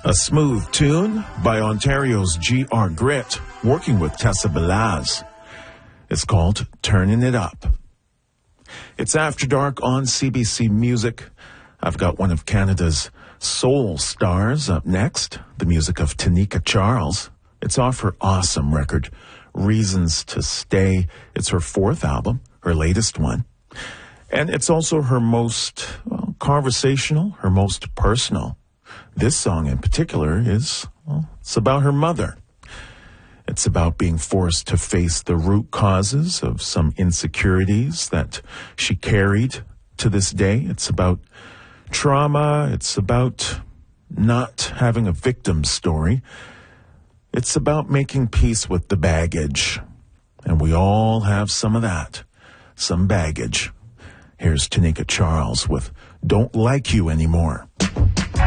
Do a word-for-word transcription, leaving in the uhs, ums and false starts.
A smooth tune by Ontario's G R Grit, working with Tessa Belaz. It's called Turning It Up. It's After Dark on C B C Music. I've got one of Canada's soul stars up next, the music of Tanika Charles. It's off her awesome record, Reasons to Stay. It's her fourth album, her latest one. And it's also her most well, conversational, her most personal. This song in particular is, well, it's about her mother. It's about being forced to face the root causes of some insecurities that she carried to this day. It's about trauma. It's about not having a victim story. It's about making peace with the baggage. And we all have some of that, some baggage. Here's Tanika Charles with Don't Like You Anymore.